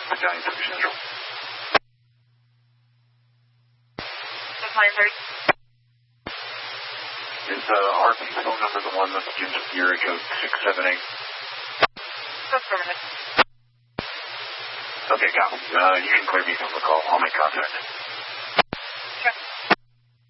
Battalion 3 Central. Battalion 30. Is RP phone number the one that begins with the area code 678? Affirmative. Okay, copy. You can clear me from the call. I'll make contact.